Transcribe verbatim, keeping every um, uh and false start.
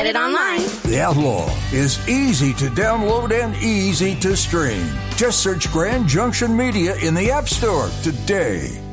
Get it online. The Outlaw is easy to download and easy to stream. Just search Grand Junction Media in the App Store today.